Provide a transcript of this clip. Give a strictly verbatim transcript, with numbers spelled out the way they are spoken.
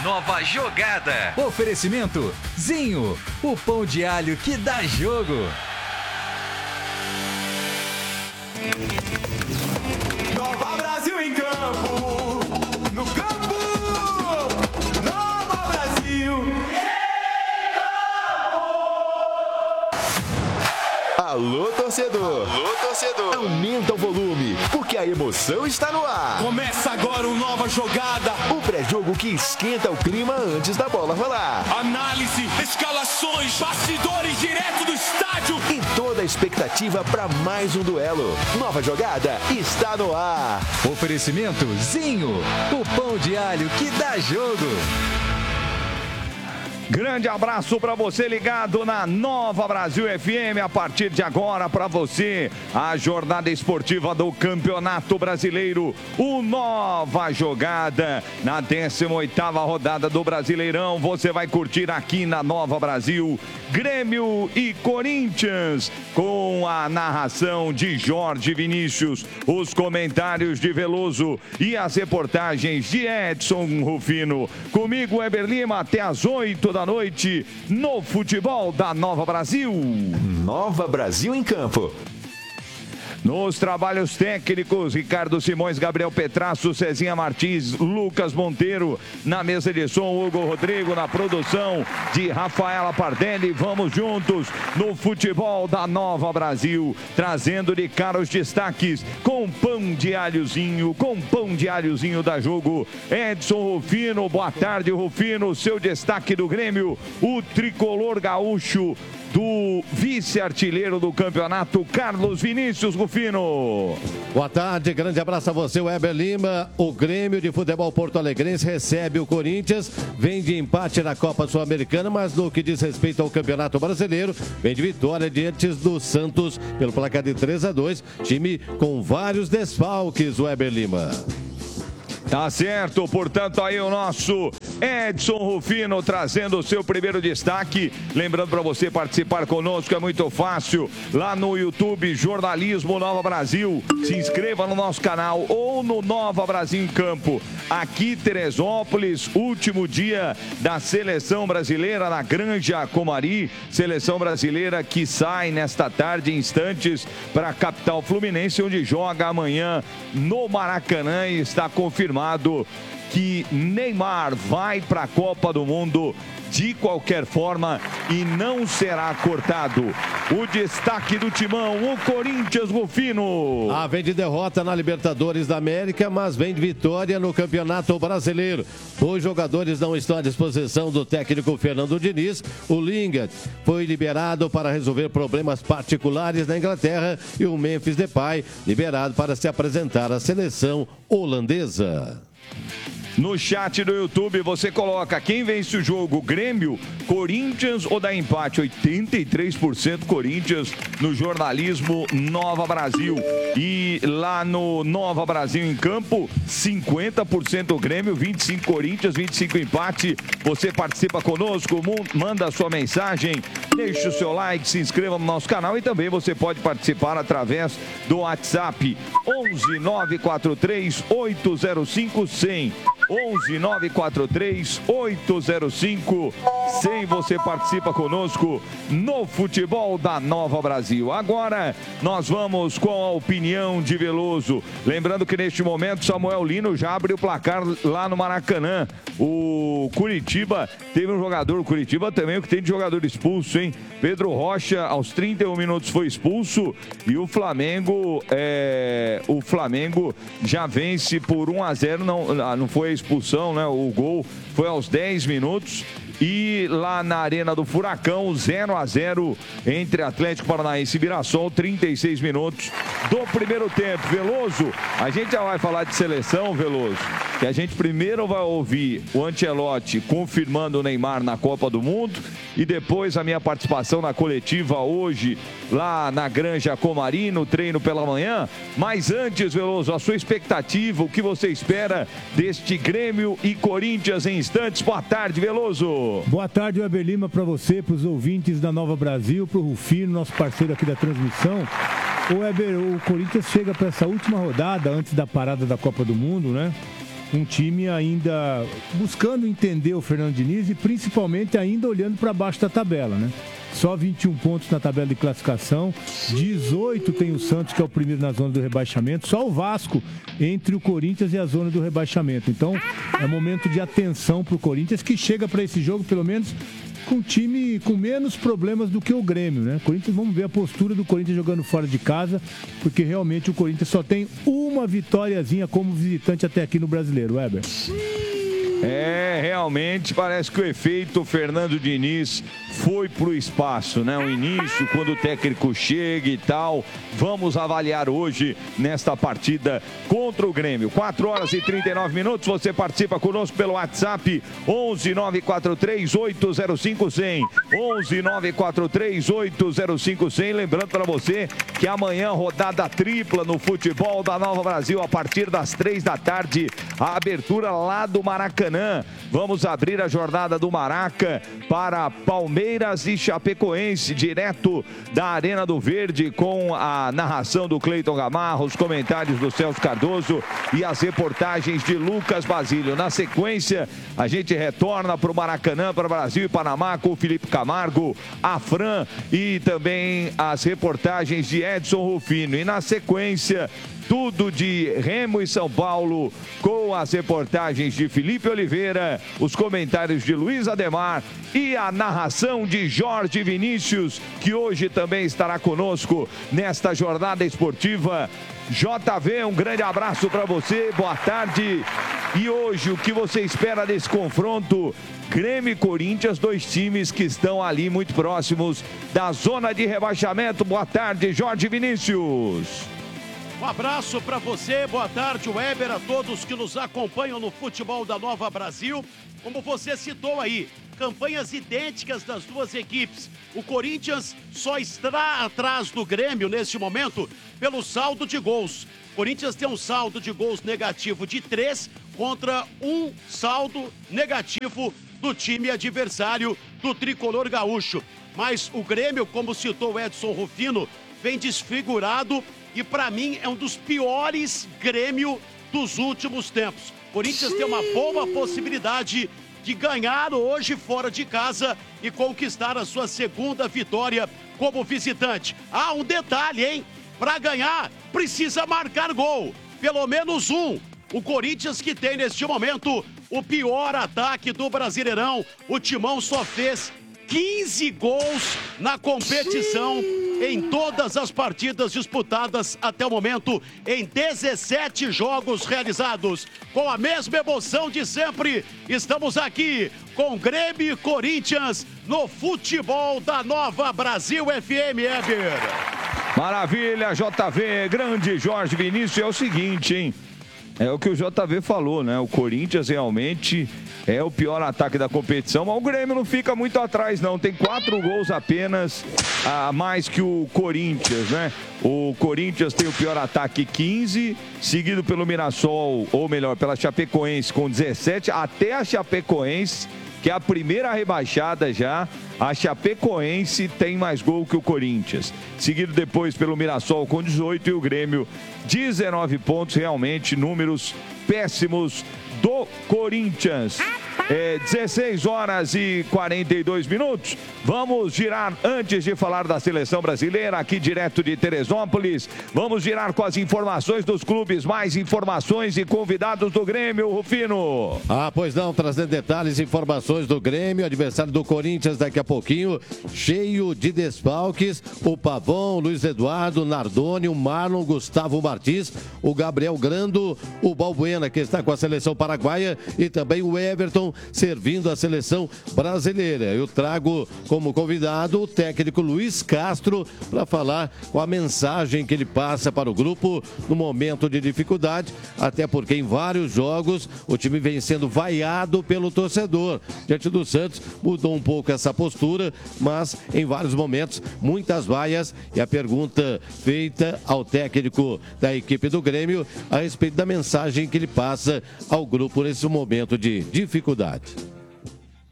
Nova Jogada. Oferecimento Zinho, o pão de alho que dá jogo. Nova Brasil em campo, no campo, Nova Brasil. Alô, torcedor! Alô, torcedor! Aumenta o volume, porque a emoção está no ar. Começa agora o Nova Jogada. O pré-jogo que esquenta o clima antes da bola rolar. Análise, escalações, bastidores direto do estádio. E toda a expectativa para mais um duelo. Nova Jogada está no ar. Oferecimento Zinho, o pão de alho que dá jogo. Grande abraço para você ligado na Nova Brasil F M. A partir de agora, para você, a jornada esportiva do Campeonato Brasileiro, o Nova Jogada. Na décima oitava rodada do Brasileirão, você vai curtir aqui na Nova Brasil, Grêmio e Corinthians, com a narração de Jorge Vinícius, os comentários de Veloso e as reportagens de Edson Rufino. Comigo, Weber Lima, até às oito da noite, no futebol da Nova Brasil. Nova Brasil em campo. Nos trabalhos técnicos, Ricardo Simões, Gabriel Petrasso, Cezinha Martins, Lucas Monteiro. Na mesa de som, Hugo Rodrigo. Na produção de Rafaela Pardelli. Vamos juntos no futebol da Nova Brasil, trazendo de cara os destaques com pão de alhozinho, com pão de alhozinho da jogo. Edson Rufino, boa tarde, Rufino. Seu destaque do Grêmio, o tricolor gaúcho do vice-artilheiro do campeonato, Carlos Vinícius Rufino. Boa tarde, grande abraço a você, Weber Lima. O Grêmio de Futebol Porto Alegrense recebe o Corinthians, vem de empate na Copa Sul-Americana, mas no que diz respeito ao Campeonato Brasileiro, vem de vitória diante do Santos pelo placar de três a dois, time com vários desfalques, Weber Lima. Tá certo, portanto aí o nosso Edson Rufino trazendo o seu primeiro destaque. Lembrando para você participar conosco, é muito fácil, lá no YouTube Jornalismo Nova Brasil. Se inscreva no nosso canal ou no Nova Brasil em Campo. Aqui Teresópolis, último dia da seleção brasileira na Granja Comari. Seleção brasileira que sai nesta tarde, em instantes, para a capital fluminense, onde joga amanhã no Maracanã e está confirmado que Neymar vai para a Copa do Mundo de qualquer forma e não será cortado. O destaque do timão, o Corinthians, Rufino. Ah, vem de derrota na Libertadores da América, mas vem de vitória no Campeonato Brasileiro. Dois jogadores não estão à disposição do técnico Fernando Diniz. O Lingard foi liberado para resolver problemas particulares na Inglaterra e o Memphis Depay liberado para se apresentar à seleção holandesa. No chat do YouTube você coloca quem vence o jogo, Grêmio, Corinthians ou dá empate? oitenta e três por cento Corinthians no jornalismo Nova Brasil. E lá no Nova Brasil em Campo, cinquenta por cento Grêmio, vinte e cinco por cento Corinthians, vinte e cinco por cento empate. Você participa conosco, manda a sua mensagem, deixa o seu like, se inscreva no nosso canal e também você pode participar através do WhatsApp onze nove quatro três oito zero cinco cem. onze nove quatro três oito zero cinco cem. Você participa conosco no futebol da Nova Brasil. Agora nós vamos com a opinião de Veloso. Lembrando que neste momento Samuel Lino já abriu o placar lá no Maracanã. O Curitiba teve um jogador, o Curitiba também, o que tem de jogador expulso, hein? Pedro Rocha aos trinta e um minutos foi expulso e o Flamengo é, o Flamengo já vence por um a zero, não, não foi a expulsão, né? O gol foi aos dez minutos. E lá na Arena do Furacão, zero a zero entre Atlético Paranaense e Mirassol, trinta e seis minutos do primeiro tempo. Veloso, a gente já vai falar de seleção, Veloso, que a gente primeiro vai ouvir o Ancelotti confirmando o Neymar na Copa do Mundo e depois a minha participação na coletiva hoje lá na Granja Comari, no treino pela manhã. Mas antes, Veloso, a sua expectativa, o que você espera deste Grêmio e Corinthians em instantes? Boa tarde, Veloso. Boa tarde, Weber Lima, para você, para os ouvintes da Nova Brasil, para o Rufino, nosso parceiro aqui da transmissão. O Weber, o Corinthians chega para essa última rodada, antes da parada da Copa do Mundo, né? um time ainda buscando entender o Fernando Diniz e principalmente ainda olhando para baixo da tabela, né? Só vinte e um pontos na tabela de classificação, dezoito tem o Santos, que é o primeiro na zona do rebaixamento, só o Vasco entre o Corinthians e a zona do rebaixamento. Então, é momento de atenção para o Corinthians, que chega para esse jogo, pelo menos, com um time com menos problemas do que o Grêmio, né? Corinthians, vamos ver a postura do Corinthians jogando fora de casa, porque realmente o Corinthians só tem uma vitóriazinha como visitante até aqui no Brasileiro, Weber. É, realmente parece que o efeito Fernando Diniz foi pro espaço, né? O início, quando o técnico chega e tal. Vamos avaliar hoje nesta partida contra o Grêmio. quatro horas e trinta e nove minutos. Você participa conosco pelo WhatsApp onze nove quatro três oito zero cinco zero zero. onze nove quatro três oito zero cinco zero zero. Lembrando para você que amanhã rodada tripla no futebol da Nova Brasil a partir das três da tarde. A abertura lá do Maracanã. Vamos abrir a jornada do Maraca para Palmeiras e Chapecoense, direto da Arena do Verde, com a narração do Cleiton Gamarra, os comentários do Celso Cardoso e as reportagens de Lucas Basílio. Na sequência, a gente retorna para o Maracanã, para Brasil e Panamá, com o Felipe Camargo, a Fran e também as reportagens de Edson Rufino. E na sequência, tudo de Remo e São Paulo, com as reportagens de Felipe Oliveira, os comentários de Luiz Ademar e a narração de Jorge Vinícius, que hoje também estará conosco nesta jornada esportiva. J V, um grande abraço para você, boa tarde. E hoje, o que você espera desse confronto? Grêmio e Corinthians, dois times que estão ali muito próximos da zona de rebaixamento. Boa tarde, Jorge Vinícius. Um abraço para você, boa tarde, Weber, a todos que nos acompanham no futebol da Nova Brasil. Como você citou aí, campanhas idênticas das duas equipes. O Corinthians só está atrás do Grêmio neste momento pelo saldo de gols. O Corinthians tem um saldo de gols negativo de três contra um saldo negativo do time adversário do tricolor gaúcho. Mas o Grêmio, como citou o Edson Rufino, vem desfigurado e para mim é um dos piores Grêmio dos últimos tempos. O Corinthians Sim. tem uma boa possibilidade de ganhar hoje fora de casa e conquistar a sua segunda vitória como visitante. Ah, um detalhe, hein? Para ganhar, precisa marcar gol. Pelo menos um. O Corinthians, que tem neste momento o pior ataque do Brasileirão. O Timão só fez quinze gols na competição em todas as partidas disputadas até o momento, em dezessete jogos realizados. Com a mesma emoção de sempre, estamos aqui com Grêmio e Corinthians no futebol da Nova Brasil F M, Eber. Maravilha, J V, grande Jorge Vinícius. É o seguinte, hein? É o que o J V falou, né? O Corinthians realmente é o pior ataque da competição, mas o Grêmio não fica muito atrás, não. Tem quatro gols apenas a mais que o Corinthians, né? O Corinthians tem o pior ataque, quinze, seguido pelo Mirassol, ou melhor, pela Chapecoense com dezessete, até a Chapecoense, que é a primeira rebaixada já. A Chapecoense tem mais gol que o Corinthians. Seguido depois pelo Mirassol com dezoito e o Grêmio dezenove pontos. Realmente números péssimos do Corinthians. É, dezesseis horas e quarenta e dois minutos. Vamos girar, antes de falar da seleção brasileira, aqui direto de Teresópolis, vamos girar com as informações dos clubes, mais informações e convidados do Grêmio, Rufino. Ah, pois não, trazendo detalhes e informações do Grêmio, adversário do Corinthians daqui a pouquinho, cheio de desfalques, o Pavão, o Luiz Eduardo, Nardoni, o Marlon, Gustavo Martins, o Gabriel Grando, o Balbuena, que está com a seleção paraguaia, e também o Everton, servindo a seleção brasileira. Eu trago como convidado o técnico Luiz Castro para falar com a mensagem que ele passa para o grupo no momento de dificuldade, até porque em vários jogos o time vem sendo vaiado pelo torcedor. Diante do Santos mudou um pouco essa postura, mas em vários momentos muitas vaias, e a pergunta feita ao técnico da equipe do Grêmio a respeito da mensagem que ele passa ao grupo nesse momento de dificuldade.